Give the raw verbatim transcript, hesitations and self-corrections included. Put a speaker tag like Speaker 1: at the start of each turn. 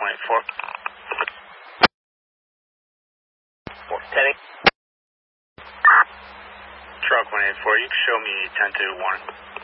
Speaker 1: one eight four.
Speaker 2: Teddy.
Speaker 1: Truck one eight four, you can show me ten two warning.